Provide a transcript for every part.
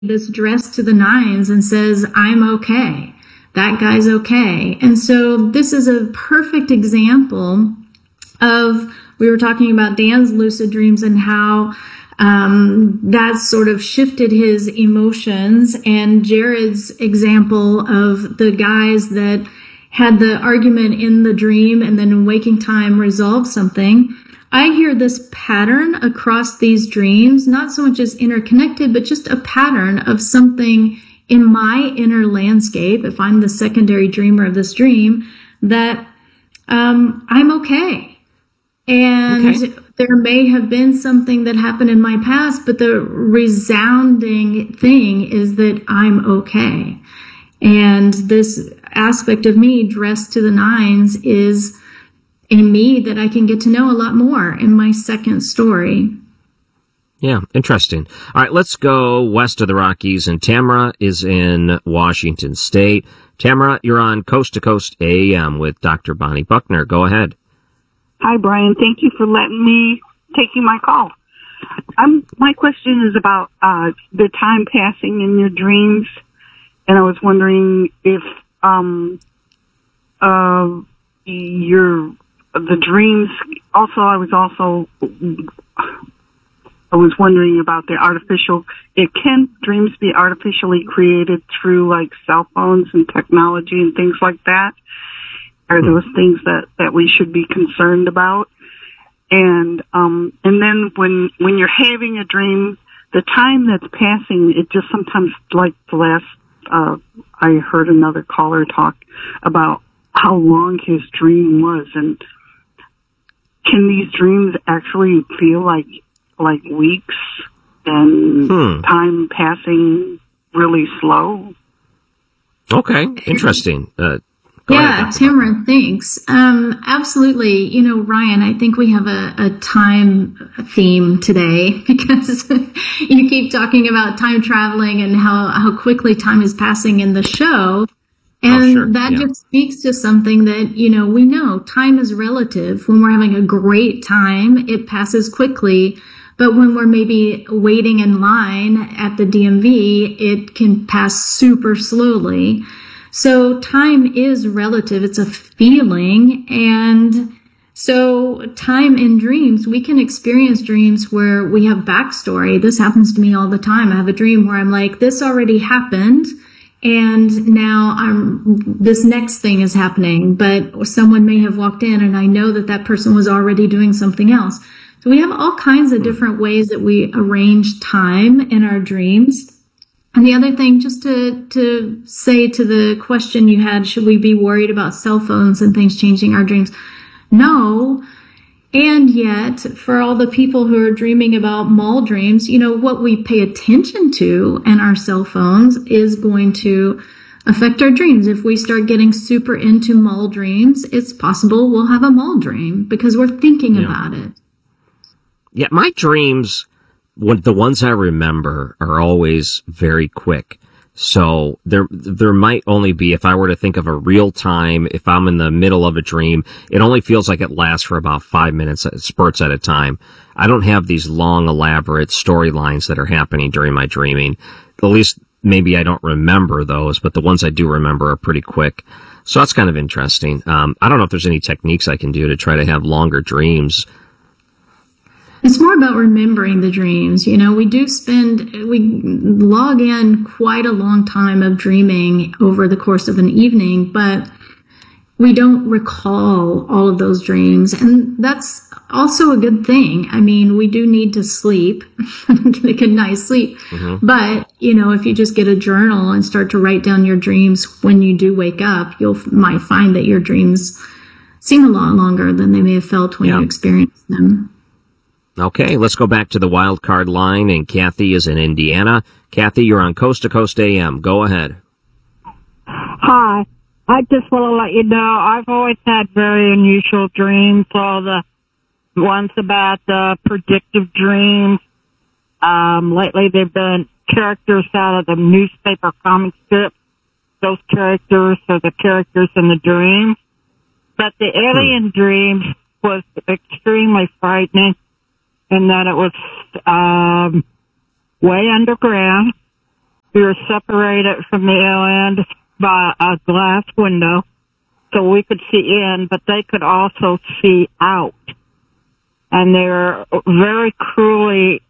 that's dressed to the nines and says, I'm okay. That guy's okay. And so this is a perfect example of, we were talking about Dan's lucid dreams and how that sort of shifted his emotions, and Jared's example of the guys that had the argument in the dream and then in waking time resolved something. I hear this pattern across these dreams, not so much as interconnected, but just a pattern of something in my inner landscape, if I'm the secondary dreamer of this dream, that I'm okay. And there may have been something that happened in my past, but the resounding thing is that I'm okay. And this aspect of me dressed to the nines is a me that I can get to know a lot more in my second story. Yeah, interesting. All right, let's go west of the Rockies, and Tamara is in Washington State. Tamara, you're on Coast to Coast AM with Dr. Bonnie Buckner. Go ahead. Hi, Brian. Thank you for letting me taking my call. My question is about the time passing in your dreams, and I was wondering if the dreams. Also, I was wondering about the artificial. Can dreams be artificially created through like cell phones and technology and things like that? Are those things that we should be concerned about? And then when you're having a dream, the time that's passing, it just sometimes, like the last, I heard another caller talk about how long his dream was, and can these dreams actually feel like weeks and time passing really slow? Okay, interesting. Yeah, Tamara, thanks. Absolutely. You know, Ryan, I think we have a time theme today because you keep talking about time traveling and how quickly time is passing in the show. And that just speaks to something that, you know, we know time is relative. When we're having a great time, it passes quickly. But when we're maybe waiting in line at the DMV, it can pass super slowly. So time is relative. It's a feeling. And so time in dreams, we can experience dreams where we have backstory. This happens to me all the time. I have a dream where I'm like, this already happened, and now this next thing is happening, but someone may have walked in and I know that person was already doing something else. So we have all kinds of different ways that we arrange time in our dreams. And the other thing, just to say to the question you had, should we be worried about cell phones and things changing our dreams? No. And yet, for all the people who are dreaming about mall dreams, you know, what we pay attention to in our cell phones is going to affect our dreams. If we start getting super into mall dreams, it's possible we'll have a mall dream because we're thinking about it. Yeah, my dreams, the ones I remember, are always very quick. So there might only be, if I were to think of a real time, if I'm in the middle of a dream, it only feels like it lasts for about 5 minutes, spurts at a time. I don't have these long, elaborate storylines that are happening during my dreaming. At least maybe I don't remember those, but the ones I do remember are pretty quick. So that's kind of interesting. I don't know if there's any techniques I can do to try to have longer dreams. It's more about remembering the dreams. You know, we log in quite a long time of dreaming over the course of an evening, but we don't recall all of those dreams. And that's also a good thing. I mean, we do need to sleep, get a good night's sleep. Mm-hmm. But, you know, if you just get a journal and start to write down your dreams when you do wake up, might find that your dreams seem a lot longer than they may have felt when you experienced them. Okay, let's go back to the wild card line, and Kathy is in Indiana. Kathy, you're on Coast to Coast AM. Go ahead. Hi. I just want to let you know I've always had very unusual dreams. All the ones about the predictive dreams. Lately they've been characters out of the newspaper comic strip. Those characters are the characters in the dreams. But the alien dream was extremely frightening, in that it was way underground, we were separated from the aliens by a glass window, so we could see in, but they could also see out. And they were very cruelly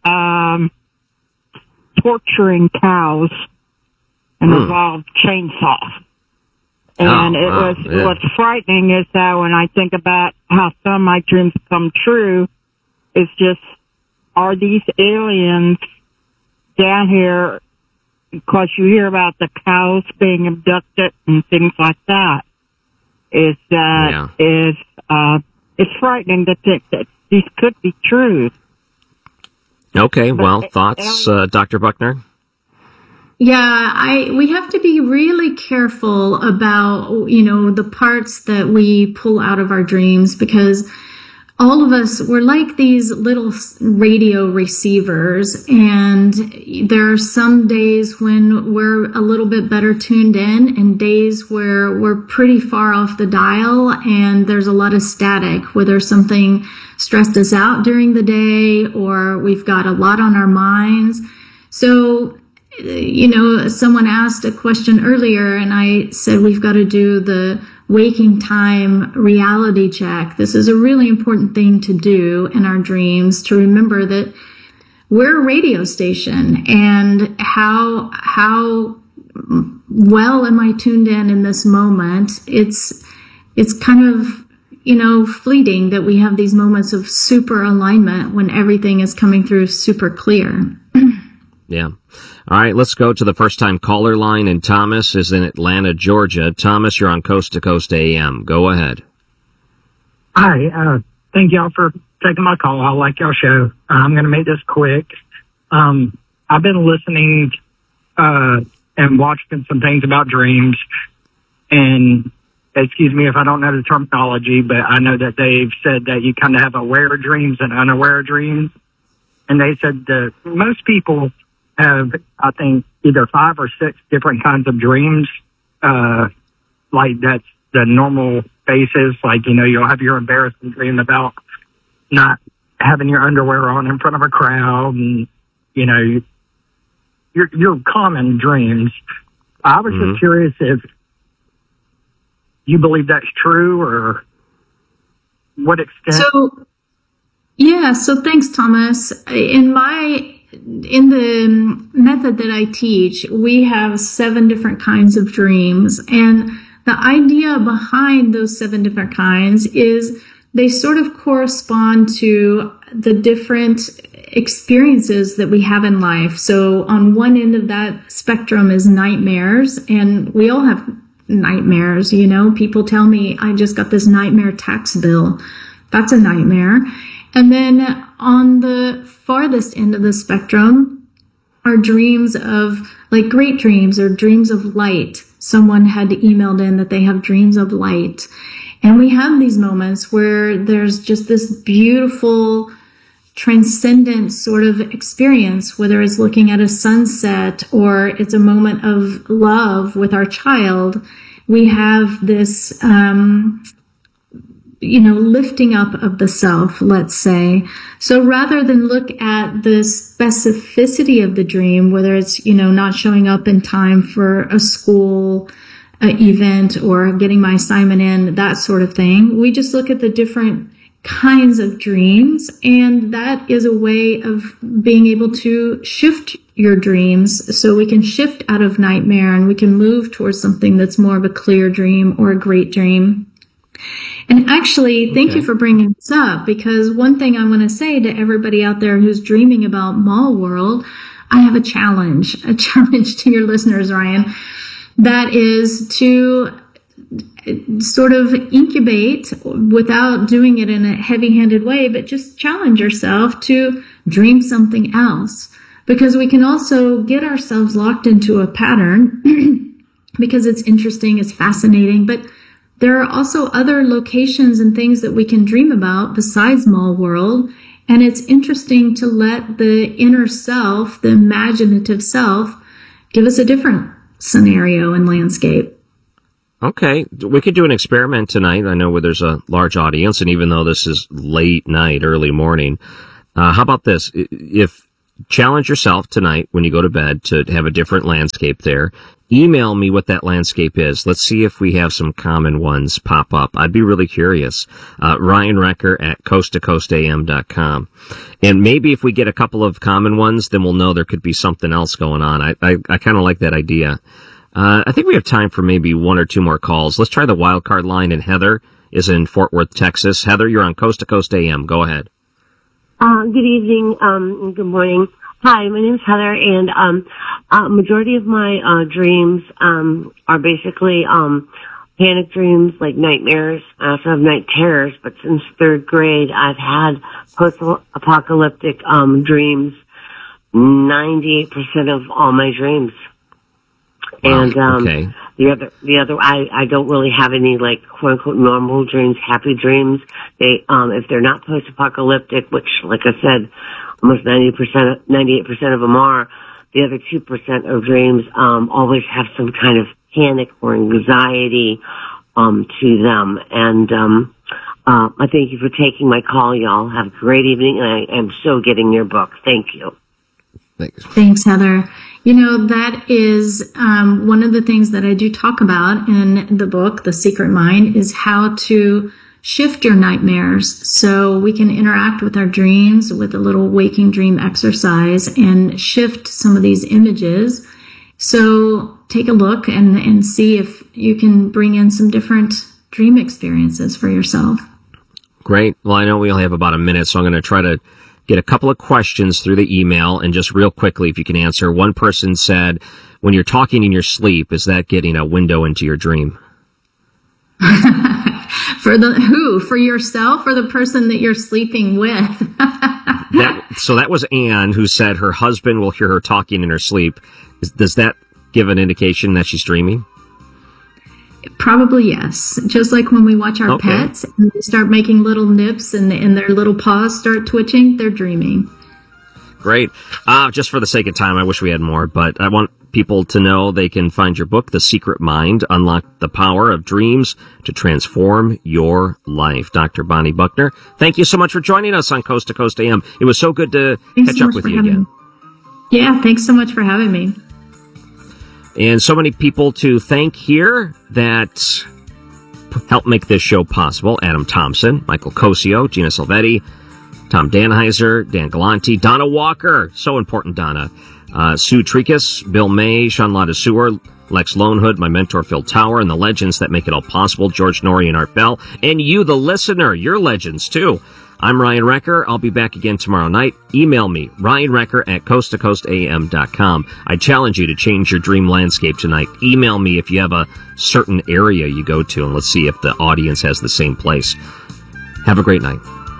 torturing cows and involved chainsaws. And what's frightening is that when I think about how some of my dreams come true, it's just, are these aliens down here, because you hear about the cows being abducted and things like that, it's frightening to think that these could be true. Okay, well, thoughts, Dr. Buckner? Yeah, we have to be really careful about, the parts that we pull out of our dreams, because all of us, we're like these little radio receivers, and there are some days when we're a little bit better tuned in, and days where we're pretty far off the dial and there's a lot of static, whether something stressed us out during the day or we've got a lot on our minds. So, someone asked a question earlier, and I said we've got to do the waking time reality check. This is a really important thing to do in our dreams, to remember that we're a radio station, and how well am I tuned in this moment? It's kind of, fleeting that we have these moments of super alignment when everything is coming through super clear. Yeah. All right, let's go to the first-time caller line, and Thomas is in Atlanta, Georgia. Thomas, you're on Coast to Coast AM. Go ahead. Hi, thank y'all for taking my call. I like y'all show. I'm going to make this quick. I've been listening and watching some things about dreams, and excuse me if I don't know the terminology, but I know that they've said that you kind of have aware dreams and unaware dreams, and they said that most people have, I think, either 5 or 6 different kinds of dreams. Like that's the normal basis. Like, you'll have your embarrassing dream about not having your underwear on in front of a crowd, and, your common dreams. I was just curious if you believe that's true, or what extent. So thanks, Thomas. In the method that I teach, we have 7 different kinds of dreams. And the idea behind those 7 different kinds is they sort of correspond to the different experiences that we have in life. So on one end of that spectrum is nightmares, and we all have nightmares. People tell me, I just got this nightmare tax bill. That's a nightmare. And then on the farthest end of the spectrum are dreams of, like, great dreams or dreams of light. Someone had emailed in that they have dreams of light. And we have these moments where there's just this beautiful, transcendent sort of experience, whether it's looking at a sunset or it's a moment of love with our child. We have this, lifting up of the self, let's say. So rather than look at the specificity of the dream, whether it's, not showing up in time for a school event or getting my assignment in, that sort of thing, we just look at the different kinds of dreams. And that is a way of being able to shift your dreams, so we can shift out of nightmare and we can move towards something that's more of a clear dream or a great dream. And actually, thank you for bringing this up, because one thing I want to say to everybody out there who's dreaming about Mall World, I have a challenge to your listeners, Ryan. That is to sort of incubate without doing it in a heavy-handed way, but just challenge yourself to dream something else. Because we can also get ourselves locked into a pattern because it's interesting, it's fascinating, but there are also other locations and things that we can dream about besides Mall World. And it's interesting to let the inner self, the imaginative self, give us a different scenario and landscape. Okay. We could do an experiment tonight. I know where there's a large audience, and even though this is late night, early morning, how about this? If challenge yourself tonight when you go to bed to have a different landscape there. Email me what that landscape is. Let's see if we have some common ones pop up. I'd be really curious. Ryan Recker at coasttocoastam.com. And maybe if we get a couple of common ones, then we'll know there could be something else going on. I kind of like that idea. I think we have time for maybe one or two more calls. Let's try the wild card line, and Heather is in Fort Worth, Texas. Heather, you're on Coast to Coast AM. Go ahead. Good evening, good morning. Hi, my name is Heather, and majority of my dreams are basically panic dreams, like nightmares. I also have night terrors, but since third grade, I've had post-apocalyptic dreams. 98% of all my dreams. Wow, and okay. the other, I don't really have any like quote unquote normal dreams, happy dreams. They, if they're not post-apocalyptic, which, like I said, almost 98% of them are, the other 2% of dreams always have some kind of panic or anxiety to them. And I thank you for taking my call, y'all. Have a great evening, and I am so getting your book. Thank you. Thanks, Heather. You know, that is one of the things that I do talk about in the book, The Secret Mind, is how to shift your nightmares so we can interact with our dreams with a little waking dream exercise and shift some of these images. So take a look and see if you can bring in some different dream experiences for yourself. Great. Well, I know we only have about a minute, so I'm going to try to get a couple of questions through the email, and just real quickly, if you can answer. One person said, when you're talking in your sleep, is that getting a window into your dream? For yourself or the person that you're sleeping with? So that was Anne, who said her husband will hear her talking in her sleep. Does that give an indication that she's dreaming? Probably yes. Just like when we watch our pets and they start making little nips and their little paws start twitching, they're dreaming. Great. Just for the sake of time, I wish we had more, but I want people to know they can find your book, The Secret Mind, Unlock the Power of Dreams to Transform Your Life. Dr. Bonnie Buckner, thank you so much for joining us on Coast to Coast AM. It was so good to catch up with you again. Yeah, thanks so much for having me. And so many people to thank here that help make this show possible. Adam Thompson, Michael Cosio, Gina Silvetti, Tom Danheiser, Dan Galanti, Donna Walker, so important, Donna, Sue Tricus, Bill May, Sean Ladeseur, Lex Lonehood, my mentor Phil Tower, and the legends that make it all possible, George Norrie and Art Bell, and you, the listener, you're legends too. I'm Ryan Recker. I'll be back again tomorrow night. Email me, ryanrecker at coasttocoastam.com. I challenge you to change your dream landscape tonight. Email me if you have a certain area you go to, and let's see if the audience has the same place. Have a great night.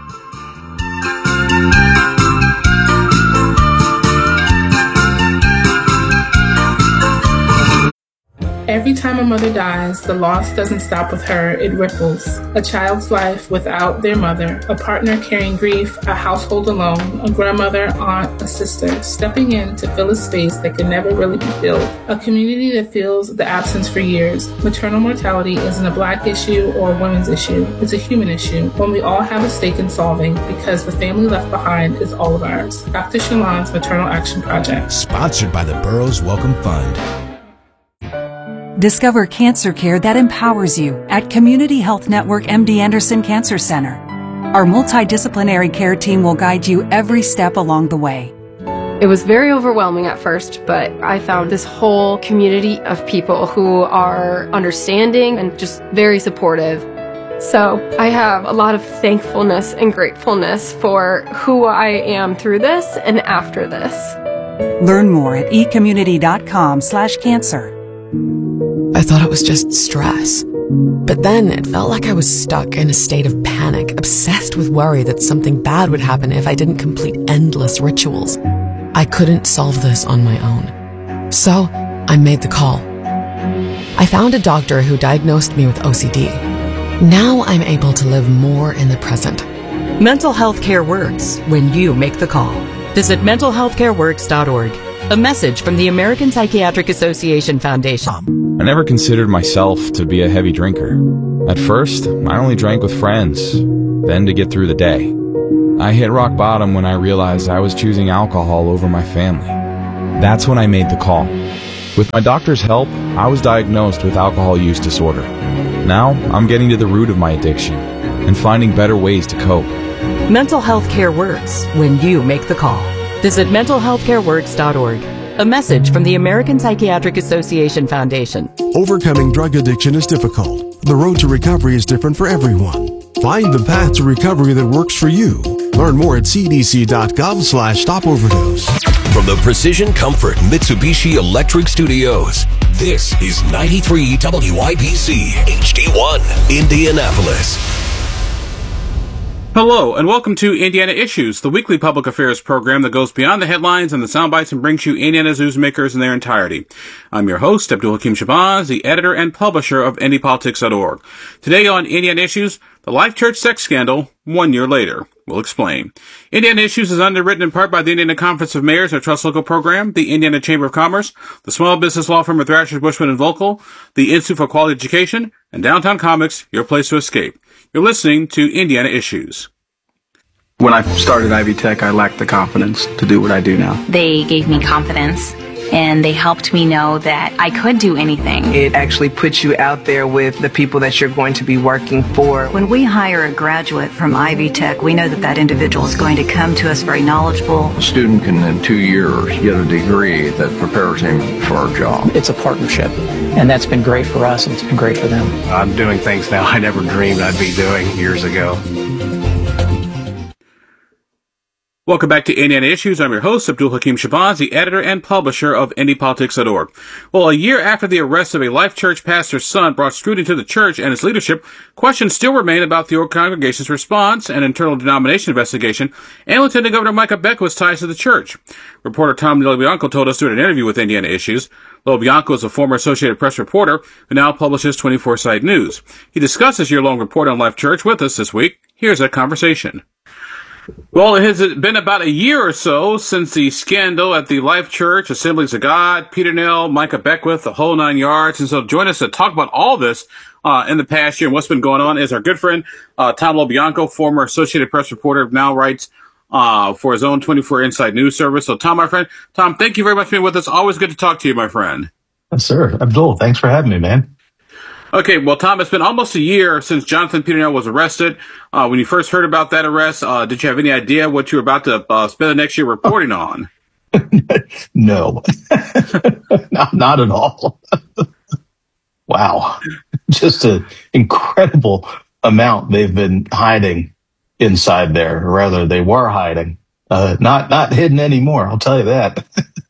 Every time a mother dies, the loss doesn't stop with her, it ripples. A child's life without their mother, a partner carrying grief, a household alone, a grandmother, aunt, a sister, stepping in to fill a space that can never really be filled. A community that feels the absence for years. Maternal mortality isn't a Black issue or a women's issue. It's a human issue, one we all have a stake in solving because the family left behind is all of ours. Dr. Shalon's Maternal Action Project. Sponsored by the Burroughs Welcome Fund. Discover cancer care that empowers you at Community Health Network MD Anderson Cancer Center. Our multidisciplinary care team will guide you every step along the way. It was very overwhelming at first, but I found this whole community of people who are understanding and just very supportive. So I have a lot of thankfulness and gratefulness for who I am through this and after this. Learn more at ecommunity.com/cancer. I thought it was just stress. But then it felt like I was stuck in a state of panic, obsessed with worry that something bad would happen if I didn't complete endless rituals. I couldn't solve this on my own. So I made the call. I found a doctor who diagnosed me with OCD. Now I'm able to live more in the present. Mental health care works when you make the call. Visit mentalhealthcareworks.org. A message from the American Psychiatric Association Foundation. I never considered myself to be a heavy drinker. At first, I only drank with friends, then to get through the day. I hit rock bottom when I realized I was choosing alcohol over my family. That's when I made the call. With my doctor's help, I was diagnosed with alcohol use disorder. Now, I'm getting to the root of my addiction and finding better ways to cope. Mental health care works when you make the call. Visit mentalhealthcareworks.org. A message from the American Psychiatric Association Foundation. Overcoming drug addiction is difficult. The road to recovery is different for everyone. Find the path to recovery that works for you. Learn more at cdc.gov/stopoverdose. From the Precision Comfort Mitsubishi Electric Studios, this is 93 WIBC HD1, Indianapolis. Hello, and welcome to Indiana Issues, the weekly public affairs program that goes beyond the headlines and the sound bites and brings you Indiana's newsmakers in their entirety. I'm your host, Abdul Hakim Shabazz, the editor and publisher of IndyPolitics.org. Today on Indiana Issues, the Life Church sex scandal, 1 year later. We'll explain. Indiana Issues is underwritten in part by the Indiana Conference of Mayors, our Trust Local program, the Indiana Chamber of Commerce, the small business law firm of Thrasher, Bushman & Volkel, the Institute for Quality Education, and Downtown Comics, your place to escape. You're listening to Indiana Issues. When I started Ivy Tech, I lacked the confidence to do what I do now. They gave me confidence, and they helped me know that I could do anything. It actually puts you out there with the people that you're going to be working for. When we hire a graduate from Ivy Tech, we know that that individual is going to come to us very knowledgeable. A student can in 2 years get a degree that prepares him for a job. It's a partnership, and that's been great for us, and it's been great for them. I'm doing things now I never dreamed I'd be doing years ago. Welcome back to Indiana Issues. I'm your host, Abdul Hakim Shabazz, the editor and publisher of IndyPolitics.org. Well, a year after the arrest of a Life Church pastor's son brought scrutiny to the church and its leadership, questions still remain about the congregation's response and internal denomination investigation and Lieutenant Governor Micah Beckwith's ties to the church. Reporter Tom LoBianco told us during an interview with Indiana Issues. LoBianco is a former Associated Press reporter who now publishes 24 Site News. He discussed his year-long report on Life Church with us this week. Here's that conversation. Well, it has been about a year or so since the scandal at the Life Church, Assemblies of God, Peter Nell, Micah Beckwith, the whole 9 yards. And so join us to talk about all this in the past year and what's been going on is our good friend Tom LoBianco, former Associated Press reporter, now writes for his own 24 Inside News service. So Tom, my friend, Tom, thank you very much for being with us. Always good to talk to you, my friend. Yes, sir. Abdul, thanks for having me, man. Okay, well, Tom, it's been almost a year since Jonathan Peter Nell was arrested. When you first heard about that arrest, did you have any idea what you were about to spend the next year reporting on? No, not at all. Wow. Just an incredible amount they've been hiding inside there. Or rather, they were hiding. Not hidden anymore, I'll tell you that.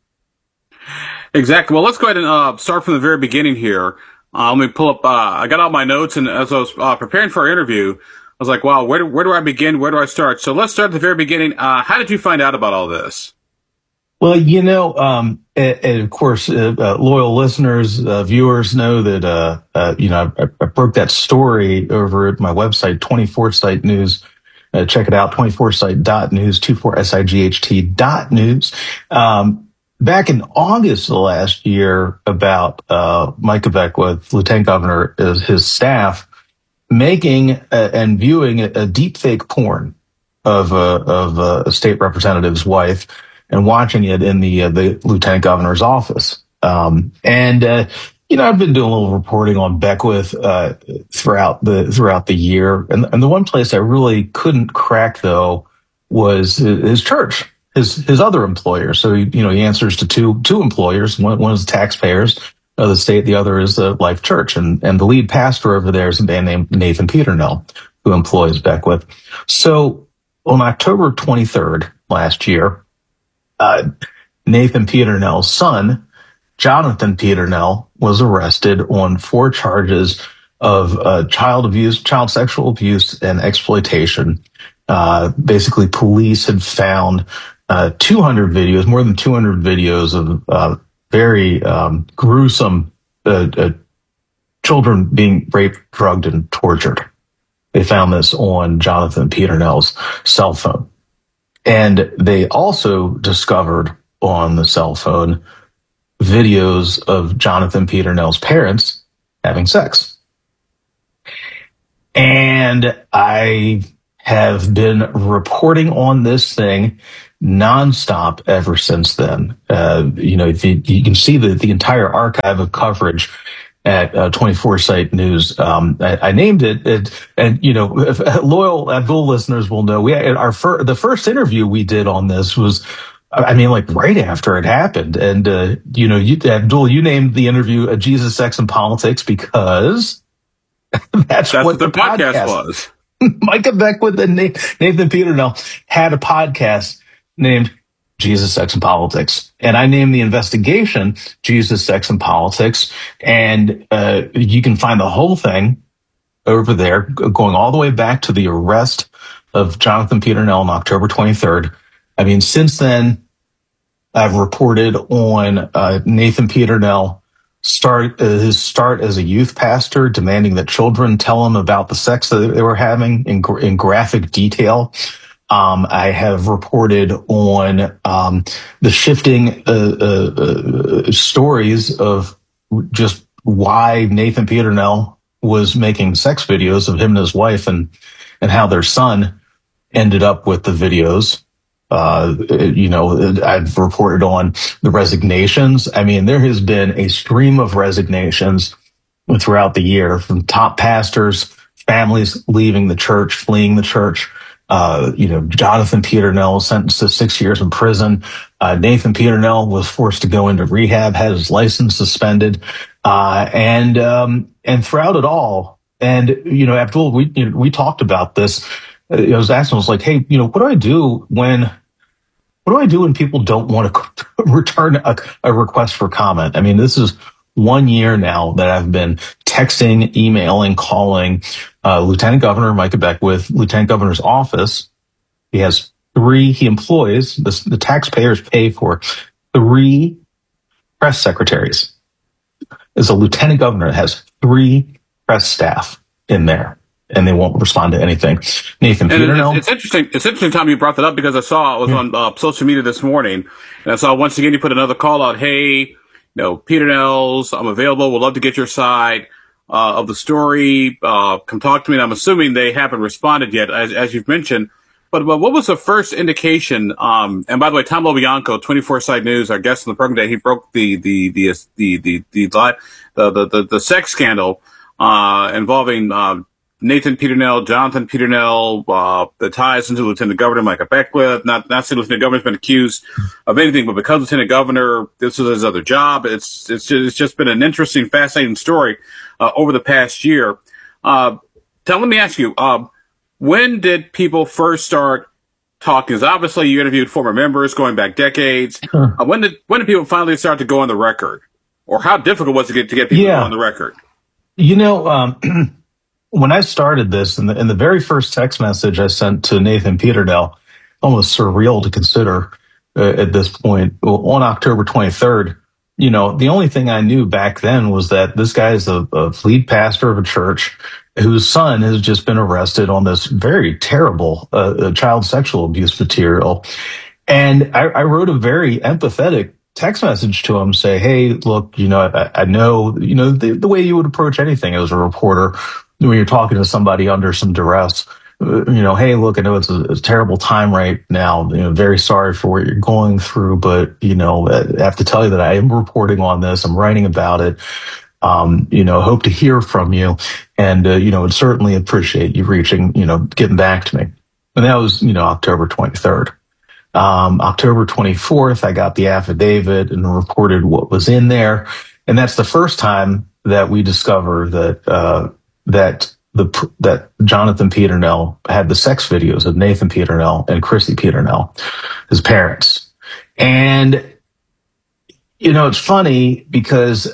Exactly. Well, let's go ahead and start from the very beginning here. Let me pull up, I got all my notes, and as I was preparing for our interview, I was like, wow, where do I begin? Where do I start? So let's start at the very beginning. How did you find out about all this? Well, and of course, loyal listeners, viewers know that, I broke that story over at my website, 24 Site News. Check it out, 24site.news, 24sight.news. Back in August of last year, about Micah Beckwith, Lieutenant Governor, his staff, making and viewing a deepfake porn of a state representative's wife and watching it in the Lieutenant Governor's office. I've been doing a little reporting on Beckwith throughout the year, and the one place I really couldn't crack though was his church. His other employer. So, he answers to two employers. One is the taxpayers of the state. The other is the Life Church. And the lead pastor over there is a man named Nathan Peter Nell, who employs Beckwith. So on October 23rd last year, Nathan Peter Nell's son, Jonathan Peter Nell, was arrested on 4 charges of child abuse, child sexual abuse, and exploitation. Basically, police had found 200 videos, more than 200 videos of very gruesome children being raped, drugged, and tortured. They found this on Jonathan Peter Nell's cell phone. And they also discovered on the cell phone videos of Jonathan Peter Nell's parents having sex. And I have been reporting on this thing nonstop ever since then. You can see the entire archive of coverage at 24 Site News. I named it, and loyal Abdul listeners will know we had the first interview we did on this was, right after it happened. And Abdul, you named the interview Jesus, Sex, and Politics because that's what the podcast was. Micah Beckwith and Nathan Peternell had a podcast named Jesus, Sex, and Politics. And I named the investigation Jesus, Sex, and Politics. And you can find the whole thing over there, going all the way back to the arrest of Jonathan Peternell on October 23rd. Since then, I've reported on Nathan Peternell his start as a youth pastor, demanding that children tell him about the sex that they were having in graphic detail. I have reported on the shifting stories of just why Nathan Peternell was making sex videos of him and his wife, and how their son ended up with the videos. I've reported on the resignations. There has been a stream of resignations throughout the year from top pastors, families leaving the church, fleeing the church. Jonathan Peternell sentenced to 6 years in prison. Nathan Peternell was forced to go into rehab, had his license suspended, and throughout it all. And Abdul, we talked about this. I was asking, I was like, hey, what do I do when people don't want to return a request for comment? This is 1 year now that I've been texting, emailing, calling Lieutenant Governor Micah Beckwith, Lieutenant Governor's office. He has 3, he employs, the taxpayers pay for 3 press secretaries. As a Lieutenant Governor that has 3 press staff in there, and they won't respond to anything. Nathan Peternell. It's interesting. It's interesting, Tom, you brought that up because I saw it was on social media this morning, and I saw once again you put another call out. Hey, Peternell's, I'm available. Would love to get your side of the story. Come talk to me. And I'm assuming they haven't responded yet, as you've mentioned. But what was the first indication? And by the way, Tom Lobianco, 24 Site News, our guest on the program today, he broke the sex scandal involving Nathan Peternell, Jonathan Peternell, the ties into Lieutenant Governor Micah Beckwith. Not saying Lieutenant Governor's been accused of anything, but because Lieutenant Governor, this is his other job. It's just been an interesting, fascinating story over the past year. Tom, let me ask you, when did people first start talking? Because obviously you interviewed former members going back decades. When did people finally start to go on the record, or how difficult was it to get people on the record? When I started this, in the very first text message I sent to Nathan Peternell, almost surreal to consider at this point, on October 23rd, the only thing I knew back then was that this guy is a lead pastor of a church whose son has just been arrested on this very terrible child sexual abuse material. And I wrote a very empathetic text message to him, say, hey, look, I know, the way you would approach anything as a reporter when you're talking to somebody under some duress, hey, look, I know it's a terrible time right now. Very sorry for what you're going through, but, I have to tell you that I am reporting on this. I'm writing about it. Hope to hear from you. And, would certainly appreciate you getting back to me. And that was, October 23rd. October 24th, I got the affidavit and reported what was in there. And that's the first time that we discover that Jonathan Peternell had the sex videos of Nathan Peternell and Christy Peternell, his parents. And, it's funny because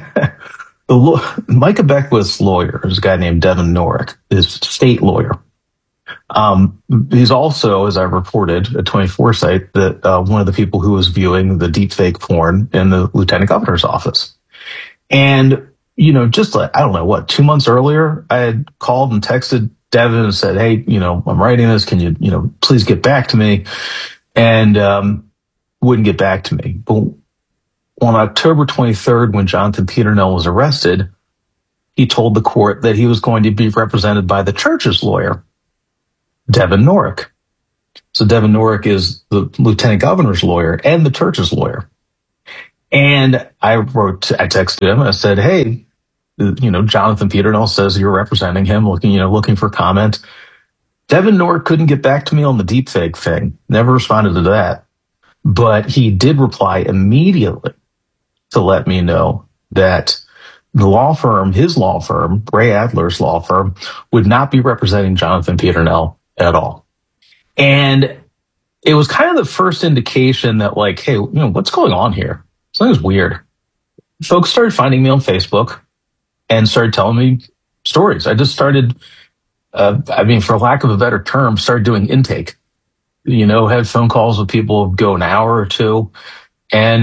Micah Beckwith's lawyer is a guy named Devin Norick, his state lawyer. He's also, as I reported at 24 Site, that one of the people who was viewing the deepfake porn in the Lieutenant Governor's office. And just like, 2 months earlier, I had called and texted Devin and said, hey, I'm writing this. Can you, please get back to me? And wouldn't get back to me. But on October 23rd, when Jonathan Peternell was arrested, he told the court that he was going to be represented by the church's lawyer. Devin Norrick. So Devin Norrick is the lieutenant governor's lawyer and the church's lawyer. And I texted him. I said, hey, Jonathan Peternell says you're representing him, looking for comment. Devin Norrick couldn't get back to me on the deepfake thing. Never responded to that. But he did reply immediately to let me know that his law firm, Ray Adler's law firm, would not be representing Jonathan Peternell at all. And it was kind of the first indication that, like, hey, what's going on here? Something's weird. Folks started finding me on Facebook and started telling me stories. I just started, for lack of a better term, started doing intake. Had phone calls with people, go an hour or two. And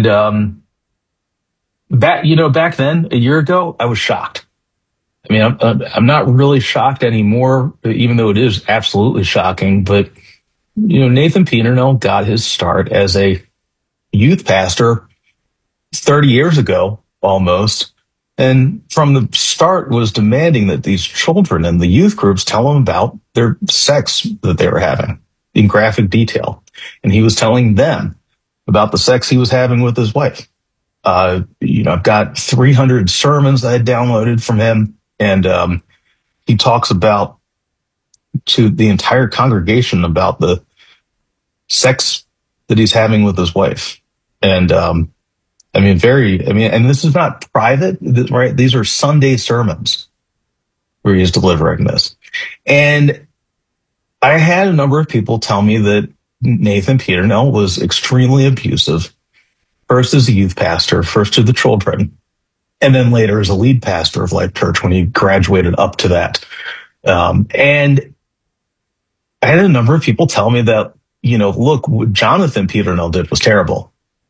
back then, a year ago, I was shocked. I mean, I'm not really shocked anymore, even though it is absolutely shocking. But, Nathan Peternell got his start as a youth pastor 30 years ago, almost. And from the start was demanding that these children and the youth groups tell him about their sex that they were having in graphic detail. And he was telling them about the sex he was having with his wife. I've got 300 sermons that I downloaded from him. And he talks about to the entire congregation about the sex that he's having with his wife. And, and this is not private, right? These are Sunday sermons where he's delivering this. And I had a number of people tell me that Nathan Peternell was extremely abusive, first as a youth pastor, first to the children, and then later as a lead pastor of Life Church when he graduated up to that. And I had a number of people tell me that, look, what Jonathan Peternell did was terrible.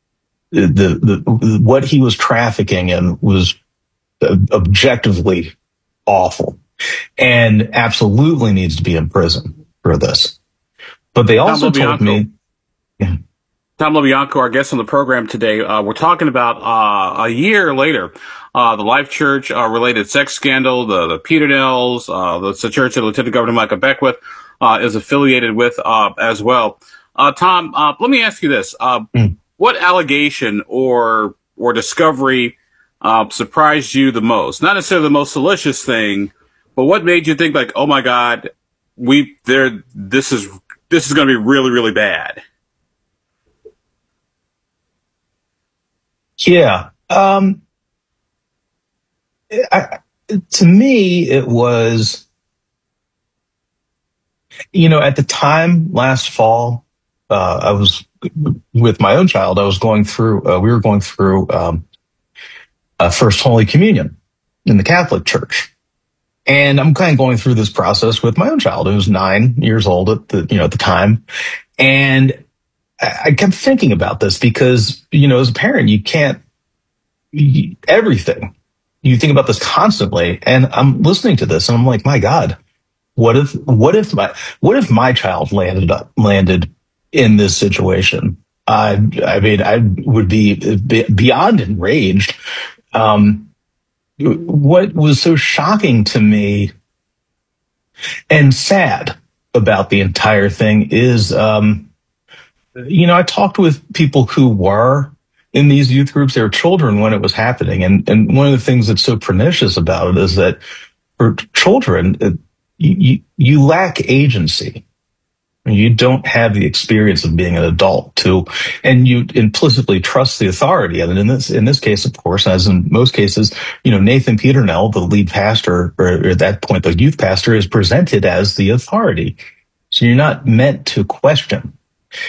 What he was trafficking in was objectively awful and absolutely needs to be in prison for this. But they also told me... Tom LoBianco, our guest on the program today, we're talking about a year later, the Life Church related sex scandal, the Peternells, the church that Lieutenant Governor Micah Beckwith is affiliated with as well. Tom, let me ask you this. What allegation or discovery surprised you the most? Not necessarily the most salacious thing, but what made you think, like, oh my God, this is going to be really, really bad? Yeah. To me, it was, at the time last fall, I was with my own child. I was going through, we were going through First Holy Communion in the Catholic Church. And I'm kind of going through this process with my own child, who was 9 years old at the time. And I kept thinking about this because, as a parent, you can't, everything. You think about this constantly. And I'm listening to this and I'm like, my God, what if my child landed in this situation? I would be beyond enraged. What was so shocking to me and sad about the entire thing is, I talked with people who were in these youth groups. They were children when it was happening. And one of the things that's so pernicious about it is that for children, you lack agency. You don't have the experience of being an adult and you implicitly trust the authority. And in this case, of course, as in most cases, Nathan Peternell, the lead pastor, or at that point, the youth pastor, is presented as the authority. So you're not meant to question.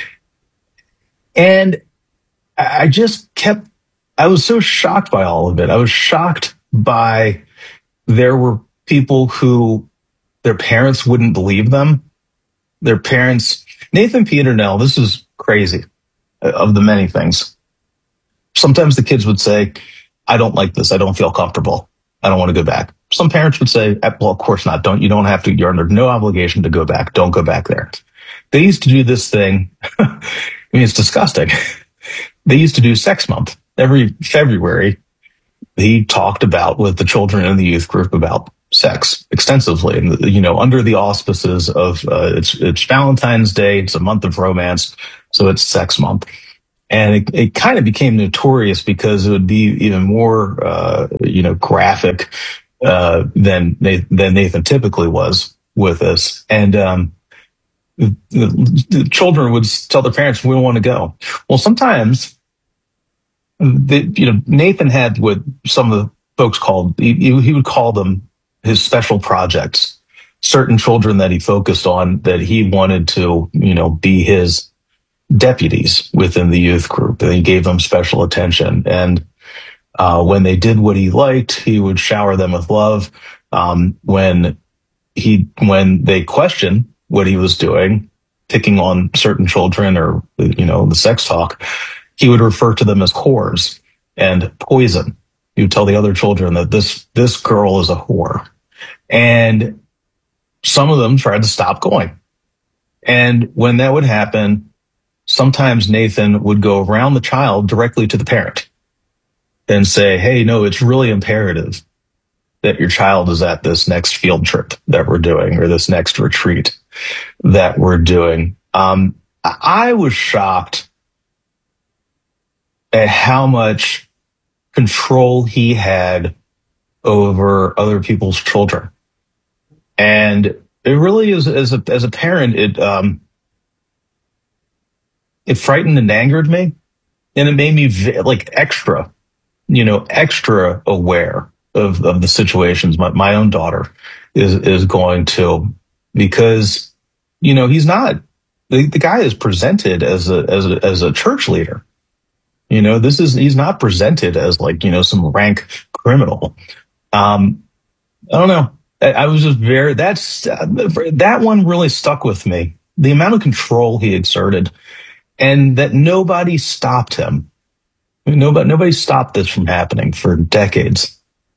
And I was so shocked by all of it. I was shocked by there were people who their parents wouldn't believe them. Their parents, Nathan Peternell, this is crazy of the many things. Sometimes the kids would say, I don't like this. I don't feel comfortable. I don't want to go back. Some parents would say, well, of course not. You don't have to. You're under no obligation to go back. Don't go back there. They used to do this thing. I mean, it's disgusting. They used to do Sex Month. Every February, he talked about with the children in the youth group about sex extensively, and under the auspices of it's Valentine's Day, it's a month of romance, so it's Sex Month, and it kind of became notorious because it would be even more graphic than Nathan typically was with this, and the children would tell their parents, "We don't want to go." Well, sometimes Nathan had what some of the folks called, he would call them his special projects, certain children that he focused on that he wanted to, be his deputies within the youth group. And he gave them special attention. And when they did what he liked, he would shower them with love. When they questioned what he was doing, picking on certain children or, the sex talk, he would refer to them as whores and poison. He would tell the other children that this girl is a whore. And some of them tried to stop going. And when that would happen, sometimes Nathan would go around the child directly to the parent and say, "Hey, no, it's really imperative that your child is at this next field trip that we're doing or this next retreat that we're doing." I was shocked at how much control he had over other people's children. And it really is, as a parent, it frightened and angered me, and it made me extra aware of the situations my own daughter is going to, because he's not, the guy is presented as a church leader. He's not presented as some rank criminal. I don't know. I was just that one really stuck with me. The amount of control he exerted, and that nobody stopped him. Nobody stopped this from happening for decades.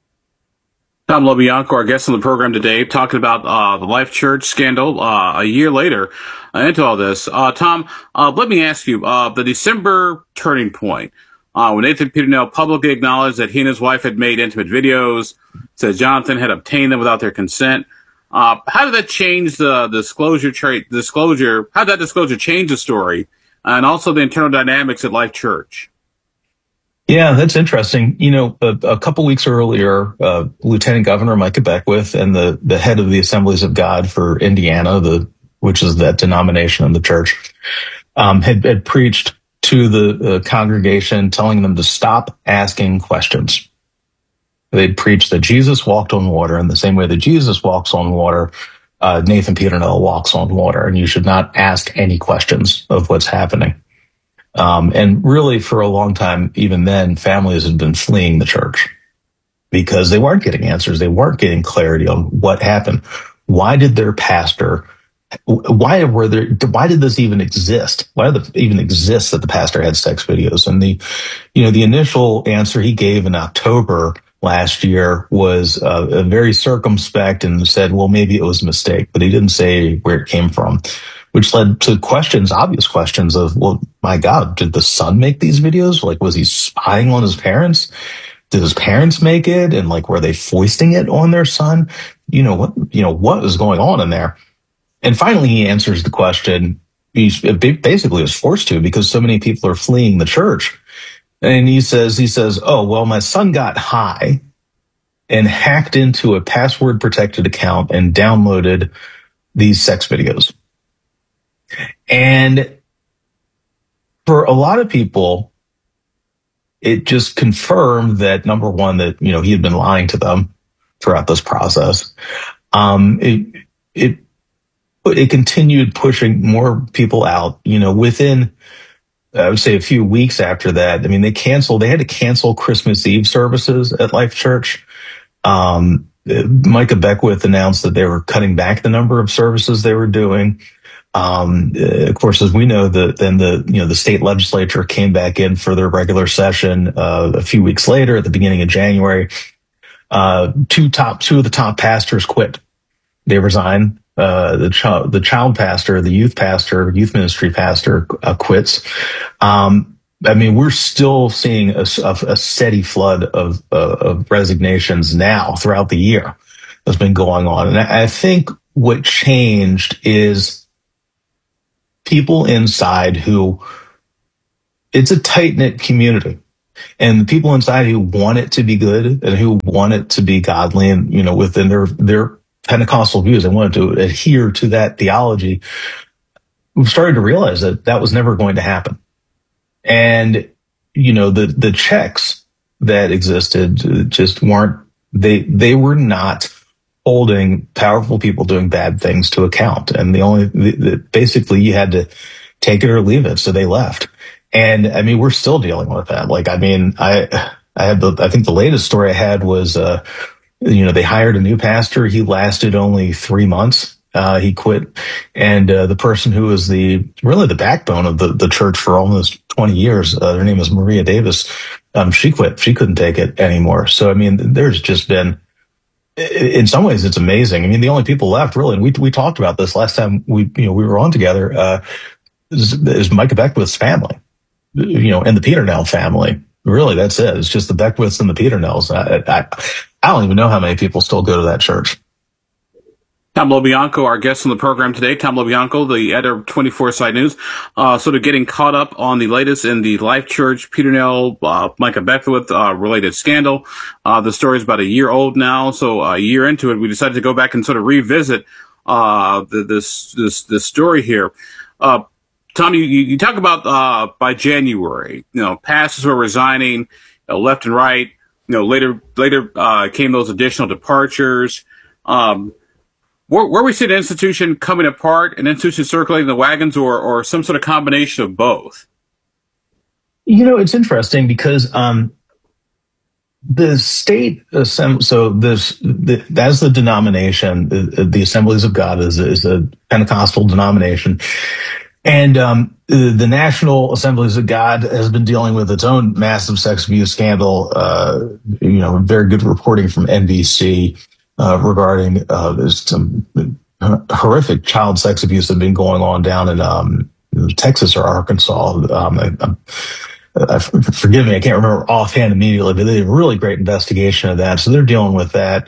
Tom LoBianco, our guest on the program today, talking about the Life Church scandal a year later into all this. Tom, let me ask you, the December turning point, when Nathan Peternell publicly acknowledged that he and his wife had made intimate videos, said Jonathan had obtained them without their consent. How did that change the disclosure? How did that disclosure change the story, and also the internal dynamics at Life Church? Yeah, that's interesting. A couple weeks earlier, Lieutenant Governor Micah Beckwith and the head of the Assemblies of God for Indiana, which is that denomination of the church, had preached to the congregation, telling them to stop asking questions. They'd preached that Jesus walked on water, in the same way that Jesus walks on water, Nathan Peternell walks on water, and you should not ask any questions of what's happening. And really, for a long time, even then, families had been fleeing the church because they weren't getting answers. They weren't getting clarity on what happened. Why did their pastor? Why did this even exist? Why did it even exist that the pastor had sex videos? And the initial answer he gave in October last year was very circumspect and said, well, maybe it was a mistake, but he didn't say where it came from, which led to obvious questions of, well, my God, did the son make these videos? Was he spying on his parents? Did his parents make it? And were they foisting it on their son? What was going on in there? And finally, he answers the question. He basically was forced to, because so many people are fleeing the church. And he says, oh, well, my son got high and hacked into a password protected account and downloaded these sex videos. And for a lot of people, it just confirmed that, number one, that, he had been lying to them throughout this process. It continued pushing more people out, within, I would say, a few weeks after that. I mean, they had to cancel Christmas Eve services at Life Church. Micah Beckwith announced that they were cutting back the number of services they were doing. Of course, as we know, the state legislature came back in for their regular session, a few weeks later at the beginning of January. Two of the top pastors quit. They resigned. The child pastor, the youth ministry pastor, quits. We're still seeing a steady flood of resignations now throughout the year. that's been going on. And I think what changed is people inside who, it's a tight-knit community. And the people inside who want it to be good and who want it to be godly and, you know, within their Pentecostal views, they wanted to adhere to that theology. We've started to realize that that was never going to happen. And, you know, the checks that existed just weren't, they were not holding powerful people doing bad things to account. And basically you had to take it or leave it. So they left. And I mean, we're still dealing with that. Like, I mean, I think the latest story I had was, you know, they hired a new pastor. He lasted only 3 months. He quit. And, the person who was really the backbone of the church for almost 20 years, her name is Maria Davis. She quit. She couldn't take it anymore. So, I mean, there's just been, in some ways, it's amazing. I mean, the only people left really, and we talked about this last time we were on together, is Micah Beckwith's family. You know, and the Peternell family. Really, that's it. It's just the Beckwiths and the Peternells. I don't even know how many people still go to that church. Tom LoBianco, our guest on the program today. Tom LoBianco, the editor of 24 Site News, sort of getting caught up on the latest in the Life Church Peternell, Micah Beckwith, related scandal. The story is about a year old now. So a year into it, we decided to go back and sort of revisit, this story here. Tom, you talk about, by January, you know, pastors were resigning, left and right. You know, later, came those additional departures. Where we see the institution coming apart, an institution circulating the wagons, or some sort of combination of both? You know, it's interesting because, the state assembly, so that's the denomination, the Assemblies of God is a Pentecostal denomination. And the National Assemblies of God has been dealing with its own massive sex abuse scandal. You know, very good reporting from NBC regarding some horrific child sex abuse that has been going on down in Texas or Arkansas. Forgive me, I can't remember offhand immediately, but they did a really great investigation of that. So they're dealing with that.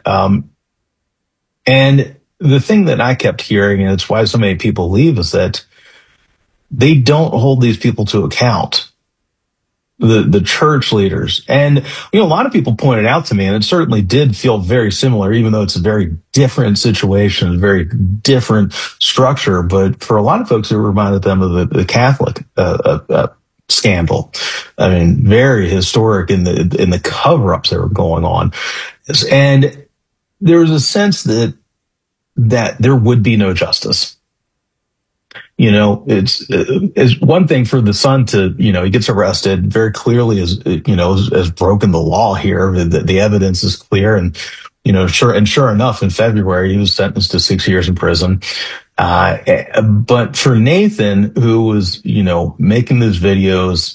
And the thing that I kept hearing, and it's why so many people leave, is that they don't hold these people to account, the church leaders. And, you know, a lot of people pointed out to me, and it certainly did feel very similar, even though it's a very different situation, a very different structure. But for a lot of folks, it reminded them of the Catholic scandal. I mean, very historic in the cover-ups that were going on. And there was a sense that there would be no justice. You know, it's one thing for the son to, you know, he gets arrested, very clearly has broken the law here. The evidence is clear. And, you know, sure enough, in February, he was sentenced to 6 years in prison. But for Nathan, who was, you know, making these videos,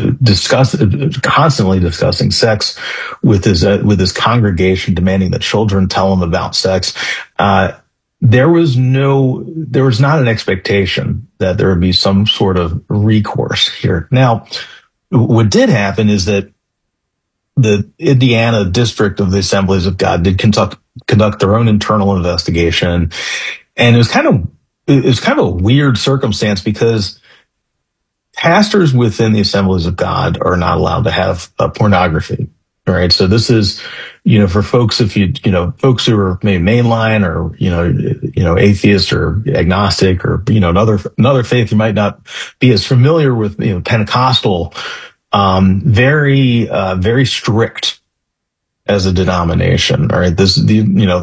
constantly discussing sex with his congregation, demanding that children tell him about sex, there was not an expectation that there would be some sort of recourse here. Now, what did happen is that the Indiana district of the Assemblies of God did conduct their own internal investigation. And it was kind of a weird circumstance because pastors within the Assemblies of God are not allowed to have pornography. All right. So this is, you know, for folks, folks who are maybe mainline or, you know, atheist or agnostic or, you know, another faith you might not be as familiar with, you know, Pentecostal, very strict as a denomination. All right. This is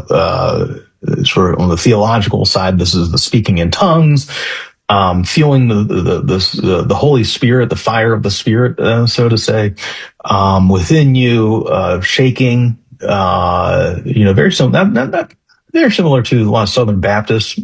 sort of on the theological side, this is the speaking in tongues, feeling the Holy Spirit, the fire of the Spirit, so to say, within you, shaking, very similar, not very similar to a lot of Southern Baptists,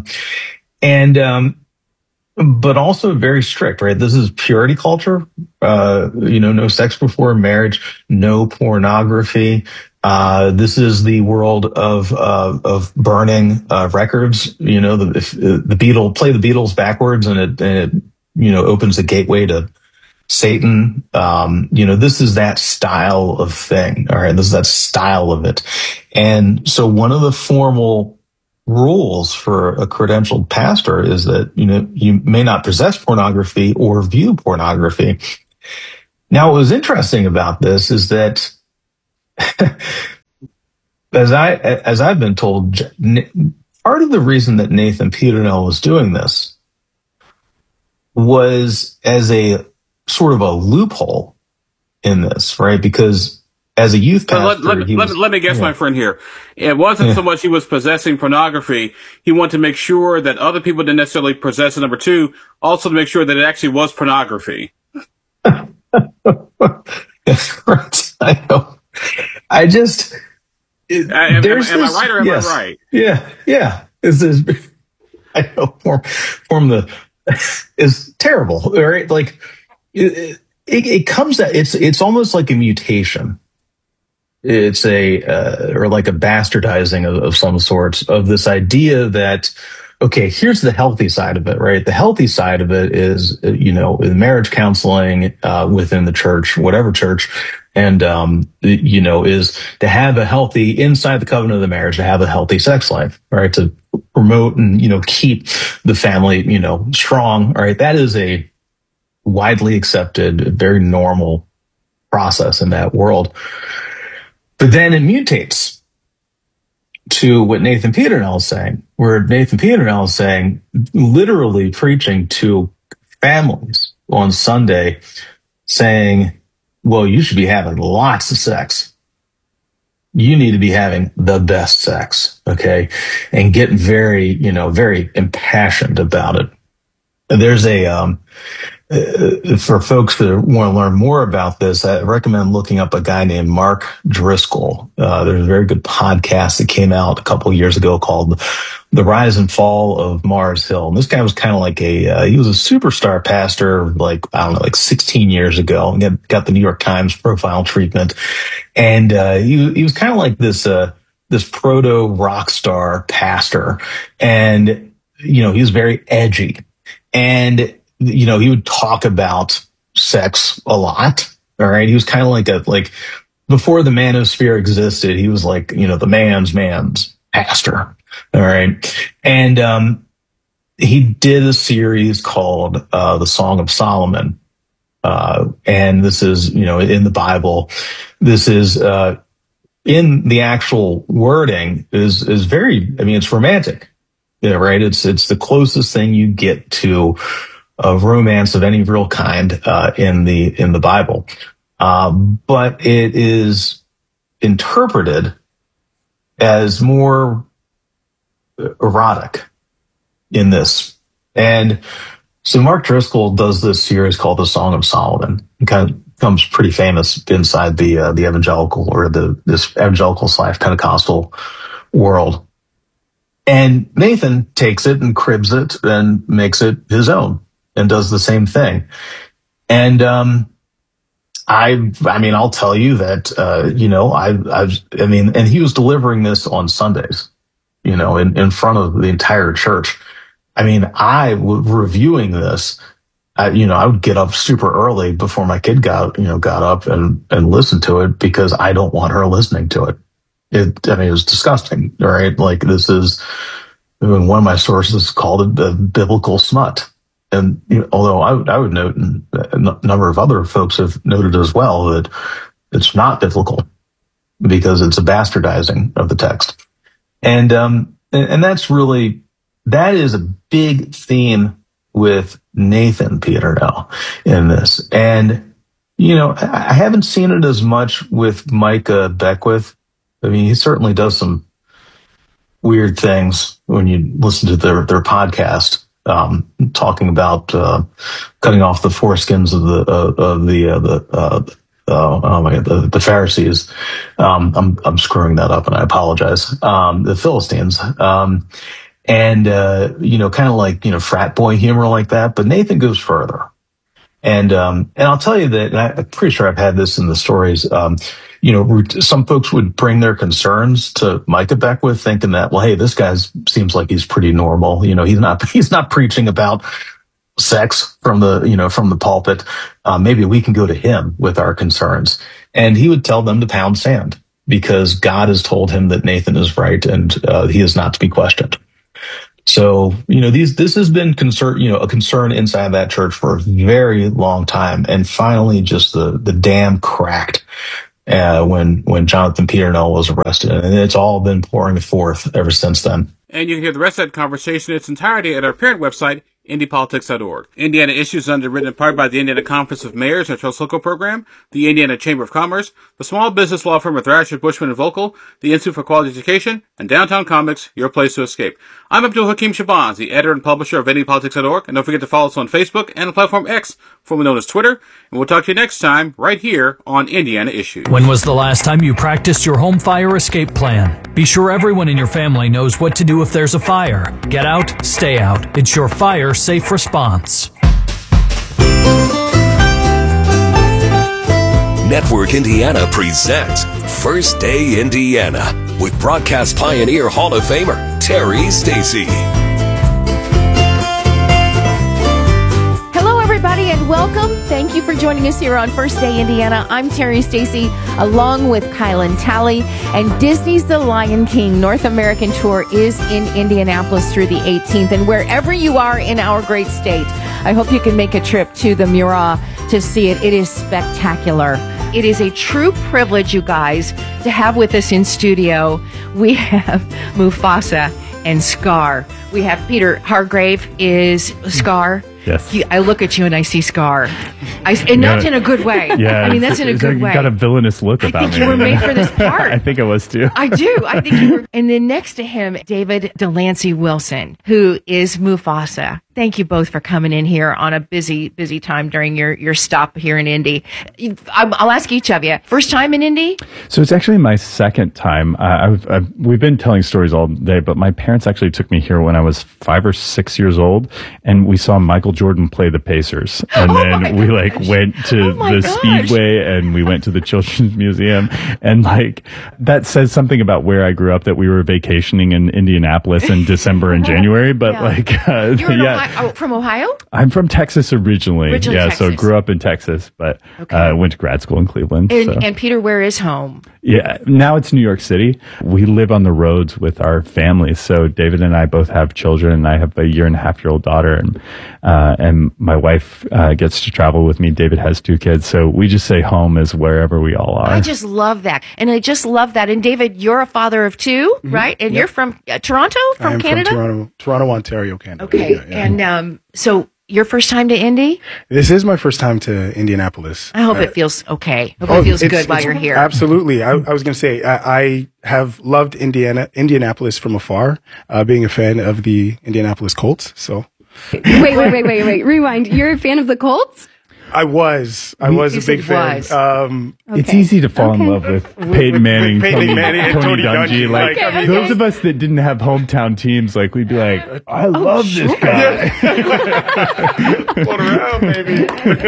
but also very strict, right? This is purity culture, no sex before marriage, no pornography. This is the world of burning records. You know, if the Beatles play the Beatles backwards, and it opens the gateway to Satan. This is that style of thing. All right. This is that style of it. And so one of the formal rules for a credentialed pastor is that, you may not possess pornography or view pornography. Now, what was interesting about this is that as I've been told, part of the reason that Nathan Peternell was doing this was as a sort of a loophole in this, right? Because as a youth pastor, let me guess, my friend here. It wasn't so much he was possessing pornography. He wanted to make sure that other people didn't necessarily possess it. Number two, also to make sure that it actually was pornography. Right. I know. I just... am I right or am I right? Yeah. I know. Form is terrible, right? Like it comes out. It's almost like a mutation. It's or like a bastardizing of some sorts of this idea that, okay, here's the healthy side of it, right? The healthy side of it is, marriage counseling within the church, whatever church. And, is to have a healthy, inside the covenant of the marriage, to have a healthy sex life, right? To promote and, keep the family, strong, right? That is a widely accepted, very normal process in that world. But then it mutates to what Nathan Peternell is saying, where Nathan Peternell is saying, literally preaching to families on Sunday, saying, well, you should be having lots of sex. You need to be having the best sex, okay? And get very, very impassioned about it. There's for folks that want to learn more about this, I recommend looking up a guy named Mark Driscoll. There's a very good podcast that came out a couple of years ago called The Rise and Fall of Mars Hill. And this guy was kind of like he was a superstar pastor, like 16 years ago, and got the New York Times profile treatment. And he was kind of like this proto rock star pastor. And, he was very edgy. And he would talk about sex a lot. All right. He was kind of like before the manosphere existed, he was like, the man's pastor. All right. And, he did a series called, The Song of Solomon. And this is, in the Bible, this is, in the actual wording is very, it's romantic. Yeah. Right. It's the closest thing you get to of romance of any real kind in the Bible, but it is interpreted as more erotic in this. And so Mark Driscoll does this series called The Song of Solomon. It kind of becomes pretty famous inside the evangelical or this evangelical/Pentecostal world. And Nathan takes it and cribs it and makes it his own and does the same thing. And, I'll tell you that, and he was delivering this on Sundays, in front of the entire church. Reviewing this, I would get up super early before my kid got up and listened to it because I don't want her listening to it. It was disgusting, right? Like this is, one of my sources called it biblical smut. And although I would note, and a number of other folks have noted as well, that it's not biblical because it's a bastardizing of the text. And that is a big theme with Nathan Peternell in this. And, I haven't seen it as much with Micah Beckwith. He certainly does some weird things when you listen to their podcast, talking about cutting off the foreskins of the Pharisees. I'm screwing that up, and I apologize. The Philistines, kind of like frat boy humor like that. But Nathan goes further, and I'll tell you that, and I'm pretty sure I've had this in the stories. Some folks would bring their concerns to Micah Beckwith thinking that, well, hey, this guy seems like he's pretty normal. He's not preaching about, sex from the pulpit. Maybe we can go to him with our concerns. And he would tell them to pound sand because God has told him that Nathan is right and he is not to be questioned. So, this has been a concern inside that church for a very long time. And finally, just the dam cracked when Jonathan Peternell was arrested. And it's all been pouring forth ever since then. And you can hear the rest of that conversation in its entirety at our parent website, IndyPolitics.org. Indiana Issues is underwritten in part by the Indiana Conference of Mayors and Trust Local Program, the Indiana Chamber of Commerce, the small business law firm of Thrasher, Bushman & Vocal, the Institute for Quality Education, and Downtown Comics, your place to escape. I'm Abdul Hakim Shabazz, the editor and publisher of IndyPolitics.org, and don't forget to follow us on Facebook and the platform X, formerly known as Twitter, and we'll talk to you next time right here on Indiana Issues. When was the last time you practiced your home fire escape plan? Be sure everyone in your family knows what to do if there's a fire. Get out, stay out. It's your fire safe response. Network Indiana presents First Day Indiana with broadcast pioneer Hall of Famer Terry Stacy. Hello, everybody, and welcome. Thank you for joining us here on First Day Indiana. I'm Terry Stacy, along with Kylan Talley, and Disney's The Lion King North American Tour is in Indianapolis through the 18th. And wherever you are in our great state, I hope you can make a trip to the Mura to see it. It is spectacular. It is a true privilege, you guys, to have with us in studio. We have Mufasa and Scar. We have Peter Hargrave is Scar. Yes. I look at you and I see Scar. And not in a good way. Yeah. I mean, that's in a good way. You got a villainous look about me. I think you were made for this part. I think I was too. I do. I think you were. And then next to him, David Delancey Wilson, who is Mufasa. Thank you both for coming in here on a busy time during your stop here in Indy. I'll ask each of you. First time in Indy? So it's actually my second time. We've been telling stories all day, but my parents actually took me here when I was 5 or 6 years old, and we saw Michael Jordan play the Pacers. And then we went to the Speedway, and we went to the Children's Museum, and that says something about where I grew up, that we were vacationing in Indianapolis in December and January. But from Ohio? I'm from Texas originally. Texas. So grew up in Texas, but went to grad school in Cleveland. And Peter, where is home? Yeah, now it's New York City. We live on the roads with our families. So David and I both have children, and I have a 1.5-year-old daughter, and my wife gets to travel with me. David has 2 kids, so we just say home is wherever we all are. I just love that. And David, you're a father of 2, right? And you're from Toronto, from Canada? From Toronto, Ontario, Canada. Okay. Yeah. And so your first time to Indy? This is my first time to Indianapolis. I hope it feels okay. I hope it feels good while you're here. Absolutely. I was going to say, I have loved Indianapolis from afar, being a fan of the Indianapolis Colts. So. Wait. Rewind. You're a fan of the Colts? I was a big fan. It's easy to fall in love with Peyton Manning, Tony Dungy. Those of us that didn't have hometown teams, we'd be like, I love this guy. Float around, baby.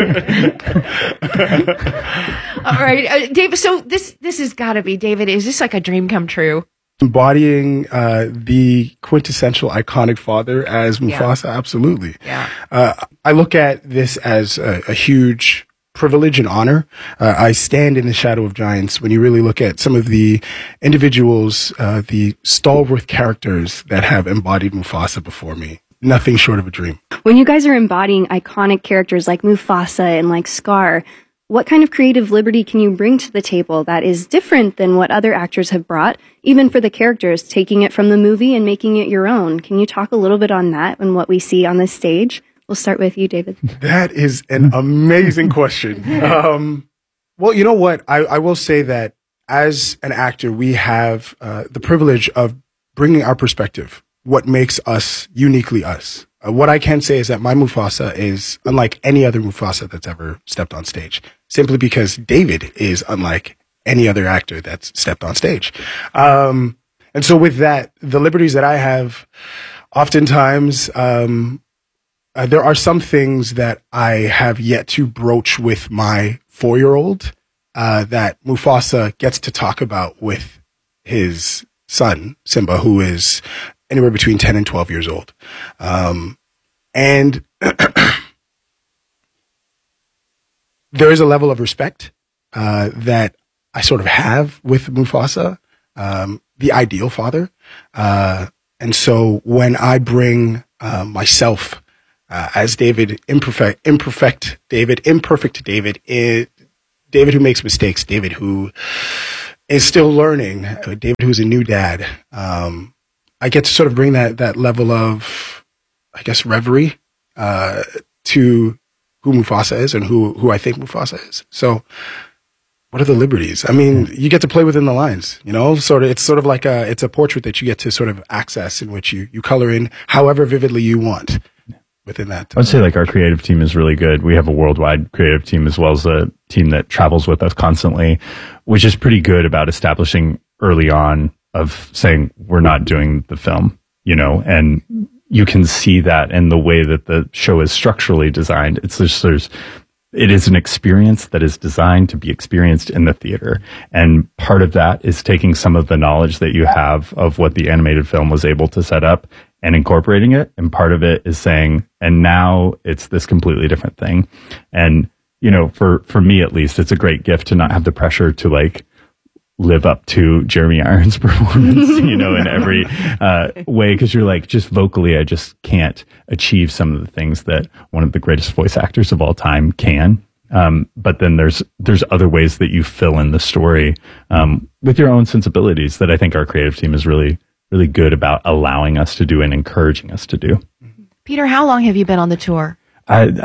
All right, David. So this has got to be, David. Is this like a dream come true? Embodying the quintessential iconic father as Mufasa, absolutely. Yeah. I look at this as a huge privilege and honor. I stand in the shadow of giants when you really look at some of the individuals, the stalwart characters that have embodied Mufasa before me. Nothing short of a dream. When you guys are embodying iconic characters like Mufasa and like Scar, what kind of creative liberty can you bring to the table that is different than what other actors have brought, even for the characters, taking it from the movie and making it your own? Can you talk a little bit on that and what we see on this stage? We'll start with you, David. That is an amazing question. Well, you know what? I will say that as an actor, we have the privilege of bringing our perspective, what makes us uniquely us. What I can say is that my Mufasa is unlike any other Mufasa that's ever stepped on stage, simply because David is unlike any other actor that's stepped on stage. And so with that, the liberties that I have, oftentimes, there are some things that I have yet to broach with my 4-year-old that Mufasa gets to talk about with his son, Simba, who is anywhere between 10 and 12 years old. And there is a level of respect that I sort of have with Mufasa, the ideal father. And so when I bring myself as David, imperfect David, David who makes mistakes, David who is still learning, David who's a new dad, I get to sort of bring that level of, I guess, reverie to who Mufasa is and who I think Mufasa is. So what are the liberties? I mean, you get to play within the lines, you know, it's sort of like it's a portrait that you get to sort of access, in which you color in however vividly you want within that. I would say like our creative team is really good. We have a worldwide creative team as well as a team that travels with us constantly, which is pretty good about establishing early on of saying we're not doing the film, you know, and you can see that in the way that the show is structurally designed. It's just, it is an experience that is designed to be experienced in the theater. And part of that is taking some of the knowledge that you have of what the animated film was able to set up and incorporating it. And part of it is saying, and now it's this completely different thing. And, you know, for me at least, it's a great gift to not have the pressure to like live up to Jeremy Irons' performance, you know, in every way, because you're like, just vocally, I just can't achieve some of the things that one of the greatest voice actors of all time can. But then there's other ways that you fill in the story with your own sensibilities that I think our creative team is really, really good about allowing us to do and encouraging us to do. Peter, how long have you been on the tour? I'm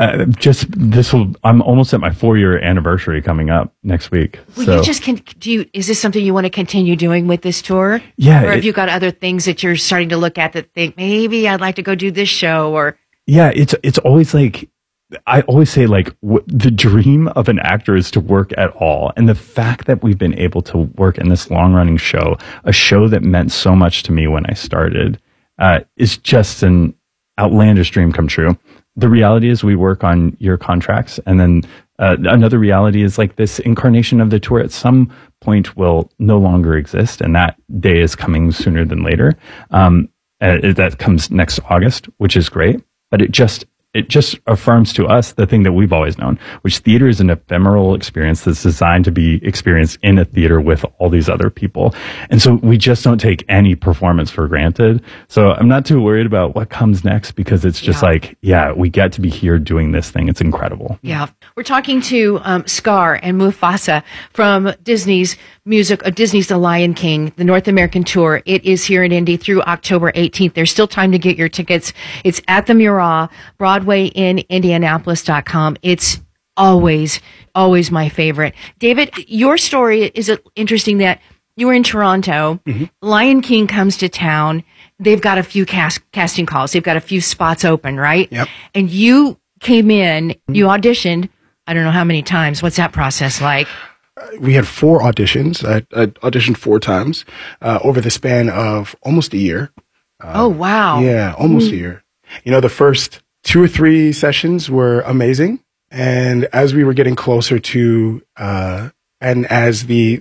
almost at my 4-year anniversary coming up next week. Well, so. Is this something you want to continue doing with this tour? Yeah. Or have you got other things that you're starting to look at that think maybe I'd like to go do this show or? Yeah, it's always like, I always say like the dream of an actor is to work at all. And the fact that we've been able to work in this long running show, a show that meant so much to me when I started, is just an outlandish dream come true. The reality is we work on year contracts. And then another reality is like this incarnation of the tour at some point will no longer exist. And that day is coming sooner than later. That comes next August, which is great. But it just affirms to us the thing that we've always known, which theater is an ephemeral experience that's designed to be experienced in a theater with all these other people. And so we just don't take any performance for granted. So I'm not too worried about what comes next because it's just we get to be here doing this thing. It's incredible. Yeah. We're talking to Scar and Mufasa from Disney's Disney's The Lion King, the North American tour. It is here in Indy through October 18th. There's still time to get your tickets. It's at the Murat, Broadway in Indianapolis.com. It's always my favorite. David, your story is interesting that you were in Toronto. Mm-hmm. Lion King comes to town. They've got a few casting calls. They've got a few spots open, right? Yep. And you came in, you auditioned, I don't know how many times. What's that process like? We had 4 auditions. I auditioned 4 times over the span of almost a year. Oh, wow. Yeah, almost a year. You know, the first 2 or 3 sessions were amazing. And as we were getting closer to, and as the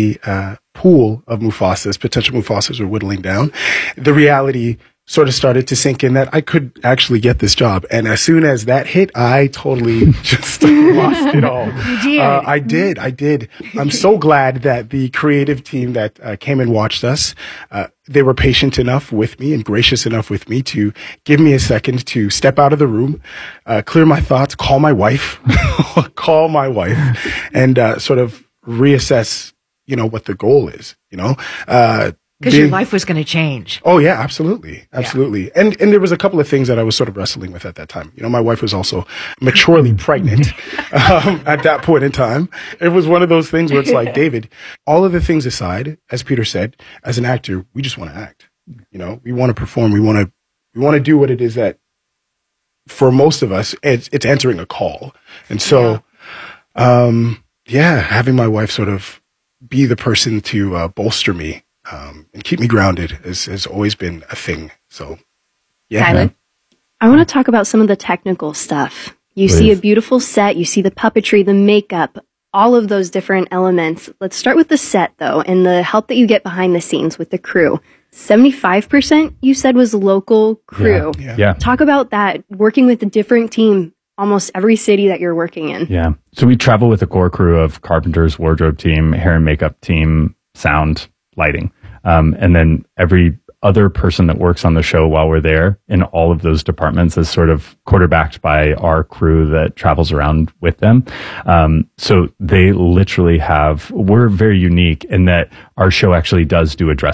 pool of Mufasas, potential Mufasas were whittling down, the reality sort of started to sink in that I could actually get this job. And as soon as that hit, I totally just lost it all. You did. I did. I'm so glad that the creative team that came and watched us, they were patient enough with me and gracious enough with me to give me a second to step out of the room, clear my thoughts, call my wife, and sort of reassess, you know, what the goal is, you know. Because your life was going to change. Oh yeah, absolutely. Yeah. And there was a couple of things that I was sort of wrestling with at that time. You know, my wife was also maturely pregnant at that point in time. It was one of those things where it's like, David, all of the things aside, as Peter said, as an actor, we just want to act. You know, we want to perform. We want to do what it is that, for most of us, it's answering a call. And so, having my wife sort of be the person to bolster me. And keep me grounded has always been a thing. So, yeah. Kylan? I want to talk about some of the technical stuff. You see a beautiful set, you see the puppetry, the makeup, all of those different elements. Let's start with the set, though, and the help that you get behind the scenes with the crew. 75% you said was local crew. Yeah. Talk about that, working with a different team almost every city that you're working in. Yeah. So we travel with a core crew of carpenters, wardrobe team, hair and makeup team, sound, lighting. And then every other person that works on the show while we're there in all of those departments is sort of quarterbacked by our crew that travels around with them. So they literally we're very unique in that our show actually does do a dress